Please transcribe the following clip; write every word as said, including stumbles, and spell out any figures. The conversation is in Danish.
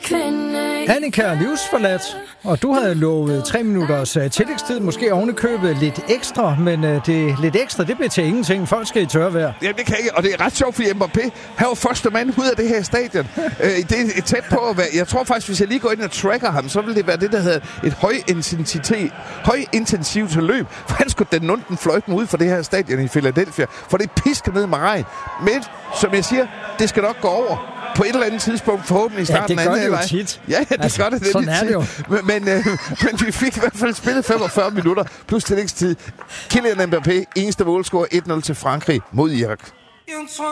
Annika, livsforladt, og du havde lovet tre minutters uh, tillægstid, måske ovenikøbet lidt ekstra, men uh, det lidt ekstra, det bliver til ingenting. Folk skal i tørvejr. Jamen, det kan ikke, og det er ret sjovt, fordi Mbappé har jo første mand ud af det her stadion. uh, det er tæt på at være, jeg tror faktisk, hvis jeg lige går ind og tracker ham, så vil det være det, der hedder et højintensitet, højintensivt løb, for han skulle den nunden fløjten ud for det her stadion i Philadelphia, for det pisker ned med regn. Men, som jeg siger, det skal nok gå over. På et eller andet tidspunkt, forhåbentlig i starten af anden halvleg. Ja, det gør det jo tit. Ja, ja, det altså, gør det. det sådan er det jo. Men, men, øh, men vi fik i hvert fald spillet femogfyrre minutter plus tillægstid. Kylian Mbappé, eneste målscorer, et nul til Frankrig mod Irak.